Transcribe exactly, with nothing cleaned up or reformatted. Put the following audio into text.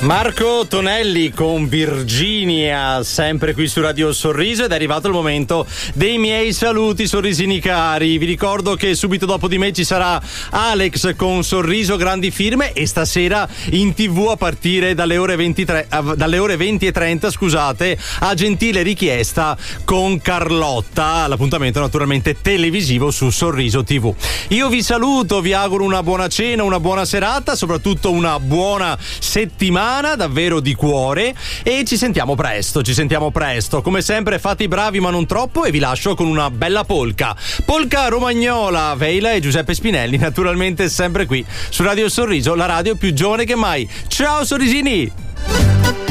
Marco Tonelli con Virginia, sempre qui su Radio Sorriso, ed è arrivato il momento dei miei saluti sorrisini cari. Vi ricordo che subito dopo di me ci sarà Alex con Sorriso Grandi Firme, e stasera in tv a partire dalle ore ventitré, dalle ore venti e trenta, scusate, a gentile richiesta con Carlotta, l'appuntamento naturalmente televisivo su Sorriso tivù. Io vi saluto, vi auguro una buona cena, una buona serata, soprattutto una buona settimana davvero di cuore, e ci sentiamo presto, ci sentiamo presto. Come sempre fate i bravi ma non troppo, e vi lascio con una bella polka. Polka romagnola, Veila e Giuseppe Spinelli, naturalmente sempre qui su Radio Sorriso, la radio più giovane che mai. Ciao sorrisini!